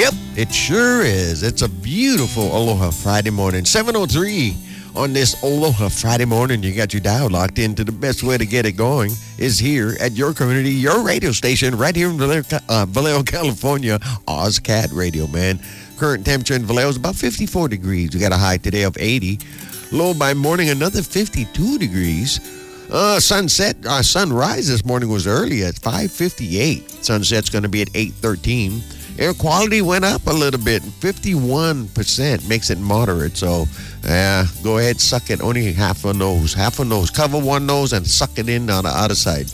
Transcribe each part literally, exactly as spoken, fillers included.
Yep, it sure is. It's a beautiful Aloha Friday morning. seven oh three on this Aloha Friday morning. You got your dial locked into the best way to get it going is here at your community, your radio station, right here in Vallejo, uh, Vallejo California, OzCat Radio, man. Current temperature in Vallejo is about fifty-four degrees. We got a high today of eighty. Low by morning, another fifty-two degrees. Uh, sunset, uh, sunrise this morning was early at five fifty-eight. Sunset's going to be at eight thirteen. Air quality went up a little bit, fifty-one percent, makes it moderate. So, uh, go ahead, suck it. Only half a nose, half a nose. Cover one nose and suck it in on the other side.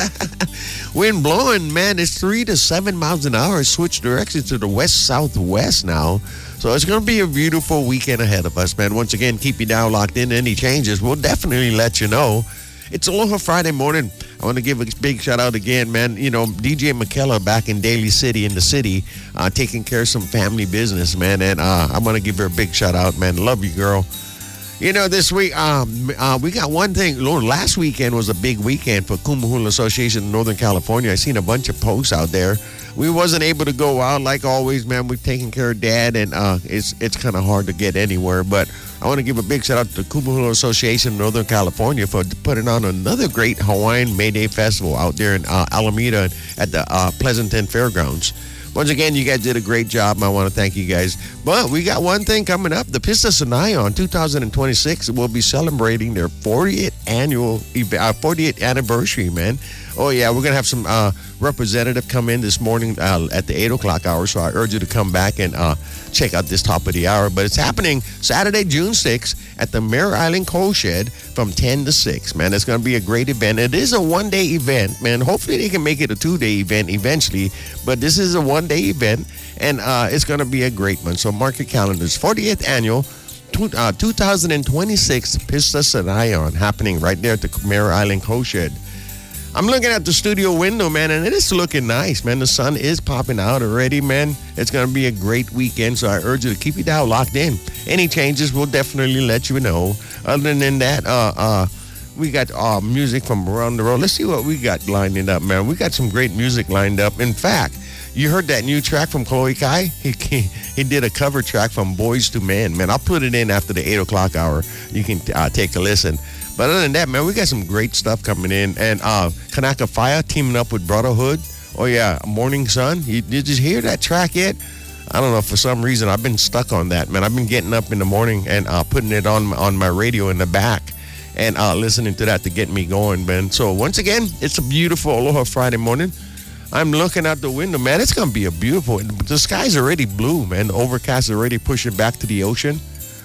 Wind blowing, man, it's three to seven miles an hour. Switch directions to the west-southwest now. So it's going to be a beautiful weekend ahead of us, man. Once again, keep you down locked in. Any changes, we'll definitely let you know. It's Aloha Friday morning. I want to give a big shout out again, man. You know, D J McKellar back in Daly City, in the city, uh, taking care of some family business, man. And uh, I'm going to give her a big shout out, man. Love you, girl. You know, this week, um, uh, we got one thing. Lord, last weekend was a big weekend for Kumahula Association in Northern California. I seen a bunch of posts out there. We wasn't able to go out like always, man. We've taken care of Dad, and uh, it's it's kind of hard to get anywhere. But I want to give a big shout out to the Kumahula Association in Northern California for putting on another great Hawaiian May Day Festival out there in uh, Alameda at the uh, Pleasanton Fairgrounds. Once again, you guys did a great job. I want to thank you guys. But we got one thing coming up. The Pista Sanayon twenty twenty-six will be celebrating their fortieth annual, uh, fortieth anniversary, man. Oh, yeah, we're going to have some uh, representative come in this morning uh, at the eight o'clock hour, so I urge you to come back and uh, check out this top of the hour. But it's happening Saturday, June sixth at the Mare Island Coal Shed from ten to six, man. It's going to be a great event. It is a one-day event, man. Hopefully they can make it a two-day event eventually, but this is a one-day event, and uh, it's going to be a great one. So mark your calendars. fortieth annual two, uh, twenty twenty-six Pista Sanayon happening right there at the Mare Island Coal Shed. I'm looking at the studio window, man, and it is looking nice, man. The sun is popping out already, man. It's going to be a great weekend, so I urge you to keep your dial locked in. Any changes, we'll definitely let you know. Other than that, uh, uh, we got uh, music from around the world. Let's see what we got lined up, man. We got some great music lined up. In fact, you heard that new track from Chloe Kai? He, he, he did a cover track from Boys to Men, man. I'll put it in after the eight o'clock hour. You can uh, take a listen. But other than that, man, we got some great stuff coming in. And uh, Kanaka Fire teaming up with Brotherhood. Oh, yeah, Morning Sun. You, did you hear that track yet? I don't know. For some reason, I've been stuck on that, man. I've been getting up in the morning and uh, putting it on, on my radio in the back and uh, listening to that to get me going, man. So once again, it's a beautiful Aloha Friday morning. I'm looking out the window, man. It's going to be a beautiful. The sky's already blue, man. The overcast is already pushing back to the ocean.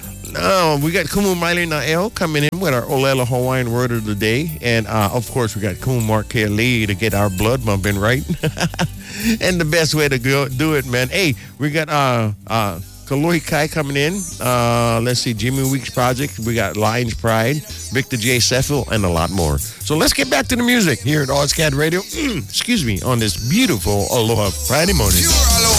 No, we got Kumu Maile Na'el coming in with our Olela Hawaiian word of the day. And, uh, of course, we got Kumu Mark Kelly to get our blood bumping, right? And the best way to go, do it, man. Hey, we got uh, uh, Kaloi Kai coming in. Uh, let's see, Jimmy Weeks Project. We got Lions Pride, Victor J. Seffel, and a lot more. So let's get back to the music here at OzCat Radio. Mm, excuse me, on this beautiful Aloha Friday morning. Pure Aloha.